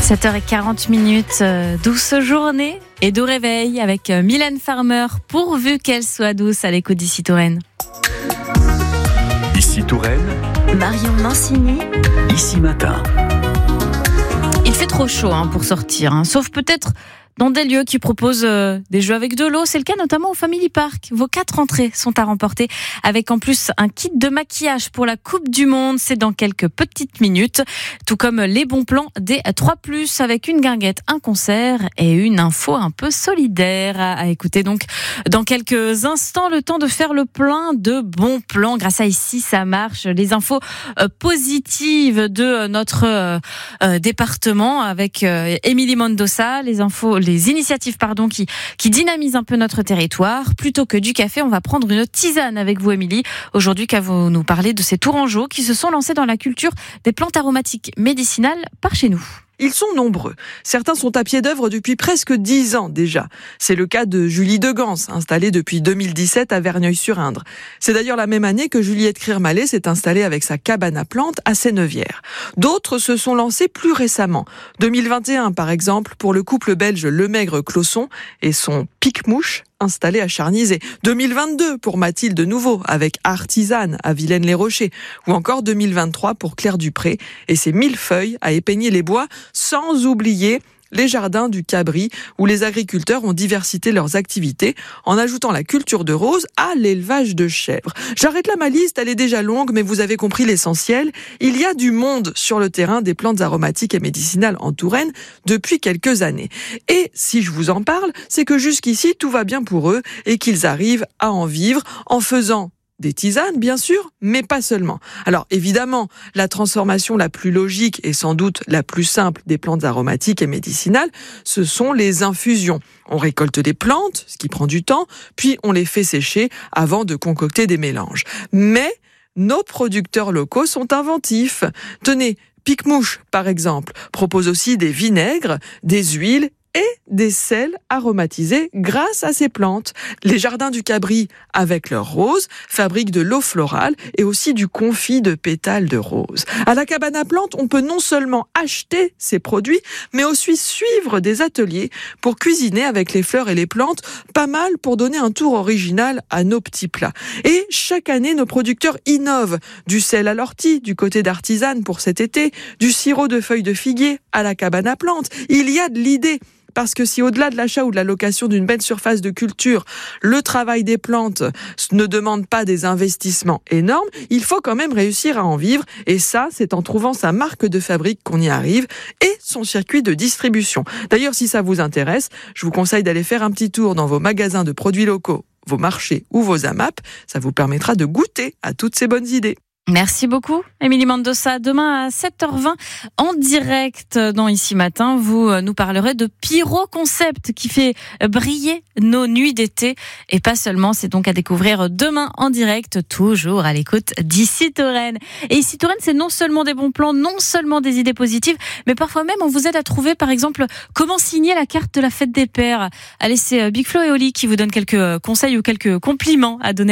7h40, douce journée et doux réveil avec Mylène Farmer, pourvu qu'elle soit douce à l'écoute d'ici Touraine. Ici Touraine, Marion Mancini, ici matin. Il fait trop chaud pour sortir, sauf peut-être dans des lieux qui proposent des jeux avec de l'eau. C'est le cas notamment au Family Park. Vos 4 entrées sont à remporter avec en plus un kit de maquillage pour la Coupe du Monde. C'est dans quelques petites minutes. Tout comme les bons plans des 3+, avec une guinguette, un concert et une info un peu solidaire à écouter. Donc, dans quelques instants, le temps de faire le plein de bons plans. Grâce à Ici, ça marche. Les infos positives de notre département avec Émilie Mendoza. Les initiatives qui dynamisent un peu notre territoire. Plutôt que du café, on va prendre une tisane avec vous, Émilie. Aujourd'hui, qu'à vous nous parler de ces tourangeaux qui se sont lancés dans la culture des plantes aromatiques médicinales par chez nous. Ils sont nombreux. Certains sont à pied d'œuvre depuis presque 10 ans déjà. C'est le cas de Julie Degans, installée depuis 2017 à Verneuil-sur-Indre. C'est d'ailleurs la même année que Juliette Criermalet s'est installée avec sa cabane à plantes à Sénevière. D'autres se sont lancés plus récemment. 2021 par exemple pour le couple belge Lemaigre-Closson et son pique-mouche installé à Charnizé. 2022 pour Mathilde Nouveau avec Artisane à Villaines-les-Rochers. Ou encore 2023 pour Claire Dupré et ses millefeuilles à Épeigné-les-Bois, sans oublier les jardins du Cabri, où les agriculteurs ont diversifié leurs activités en ajoutant la culture de roses à l'élevage de chèvres. J'arrête là ma liste, elle est déjà longue, mais vous avez compris l'essentiel. Il y a du monde sur le terrain des plantes aromatiques et médicinales en Touraine depuis quelques années. Et si je vous en parle, c'est que jusqu'ici, tout va bien pour eux et qu'ils arrivent à en vivre en faisant des tisanes, bien sûr, mais pas seulement. Alors, évidemment, la transformation la plus logique et sans doute la plus simple des plantes aromatiques et médicinales, ce sont les infusions. On récolte des plantes, ce qui prend du temps, puis on les fait sécher avant de concocter des mélanges. Mais nos producteurs locaux sont inventifs. Tenez, Pique-Mouche, par exemple, propose aussi des vinaigres, des huiles et des sels aromatisés grâce à ces plantes. Les jardins du Cabri, avec leurs roses, fabriquent de l'eau florale et aussi du confit de pétales de rose. À la cabane à plantes, on peut non seulement acheter ces produits, mais aussi suivre des ateliers pour cuisiner avec les fleurs et les plantes, pas mal pour donner un tour original à nos petits plats. Et chaque année, nos producteurs innovent. Du sel à l'ortie, du côté d'Artisane pour cet été, du sirop de feuilles de figuier à la cabane à plantes. Il y a de l'idée. Parce que si au-delà de l'achat ou de la location d'une belle surface de culture, le travail des plantes ne demande pas des investissements énormes, il faut quand même réussir à en vivre. Et ça, c'est en trouvant sa marque de fabrique qu'on y arrive et son circuit de distribution. D'ailleurs, si ça vous intéresse, je vous conseille d'aller faire un petit tour dans vos magasins de produits locaux, vos marchés ou vos AMAP. Ça vous permettra de goûter à toutes ces bonnes idées. Merci beaucoup, Émilie Mendoza. Demain à 7h20, en direct dans Ici Matin, vous nous parlerez de Pyro Concept qui fait briller nos nuits d'été. Et pas seulement, c'est donc à découvrir demain en direct, toujours à l'écoute d'Ici Touraine. Et Ici Touraine, c'est non seulement des bons plans, non seulement des idées positives, mais parfois même on vous aide à trouver, par exemple, comment signer la carte de la fête des pères. Allez, c'est Big Flo et Oli qui vous donnent quelques conseils ou quelques compliments à donner